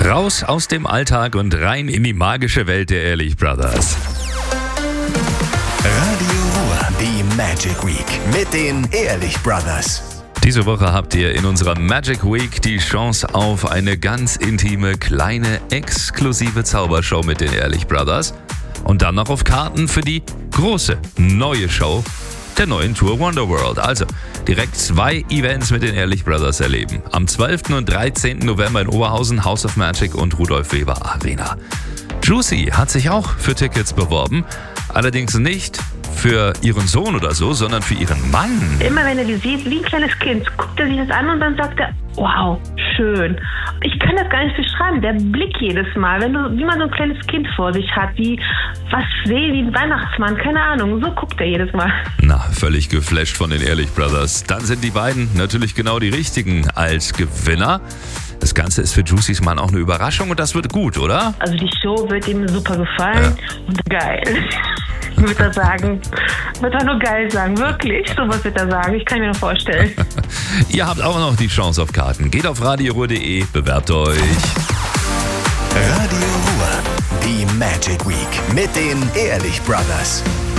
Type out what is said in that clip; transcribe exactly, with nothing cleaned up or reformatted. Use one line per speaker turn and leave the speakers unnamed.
Raus aus dem Alltag und rein in die magische Welt der Ehrlich Brothers.
Radio Ruhr, die Magic Week mit den Ehrlich Brothers.
Diese Woche habt ihr in unserer Magic Week die Chance auf eine ganz intime, kleine, exklusive Zaubershow mit den Ehrlich Brothers. Und dann noch auf Karten für die große, neue Show der neuen Tour Wonderworld. Also direkt zwei Events mit den Ehrlich Brothers erleben. Am zwölften und dreizehnten November in Oberhausen, House of Magic und Rudolf Weber Arena. Juicy hat sich auch für Tickets beworben. Allerdings nicht für ihren Sohn oder so, sondern für ihren Mann.
Immer wenn er die sieht, wie ein kleines Kind, guckt er sich das an und dann sagt er, wow, schön. Ich kann das gar nicht beschreiben. Der Blick jedes Mal, wenn du, wie man so ein kleines Kind vor sich hat, wie was sehe, wie ein Weihnachtsmann, keine Ahnung, so guckt er jedes Mal.
Na, völlig geflasht von den Ehrlich Brothers. Dann sind die beiden natürlich genau die richtigen als Gewinner. Das Ganze ist für Juicys Mann auch eine Überraschung und das wird gut, oder?
Also die Show wird ihm super gefallen
Ja.
und geil. Wird er sagen, wird er nur geil sagen, wirklich, sowas wird er sagen, ich kann mir nur vorstellen.
Ihr habt auch noch die Chance auf Karten. Geht auf radio ruhr punkt de, bewerbt euch.
Radio Ruhr, die Magic Week mit den Ehrlich Brothers.